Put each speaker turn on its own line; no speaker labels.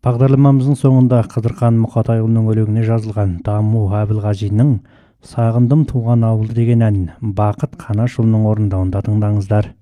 Бағдарламамыздың соңында Қыдырхан Мұқатайұлының өлеңіне жазылған Даму Әбілғазинның «Сағындым туған ауылды» деген ән Бақыт Қанашұлының орындауында тыңдаңыздар.